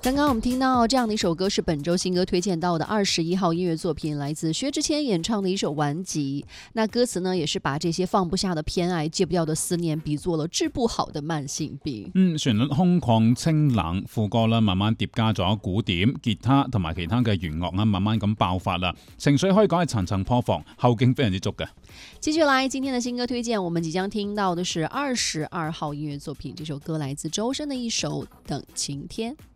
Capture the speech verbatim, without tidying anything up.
刚刚我们听到这样的一首歌，是本周新歌推荐到的二十一号音乐作品，来自薛之谦演唱的一首《顽疾》。那歌词呢，也是把这些放不下的偏爱、戒不掉的思念，比作了治不好的慢性病。 嗯，旋律空曠清冷，副歌啦慢慢疊加咗鼓點、吉他同埋其他嘅弦樂啊，慢慢咁爆發啦，情緒可以講係層層破防，後勁非常之足嘅。 繼續來今天的新歌推薦，我們即將聽到的是二十二號音樂作品，這首歌來自周深的一首《等晴天》。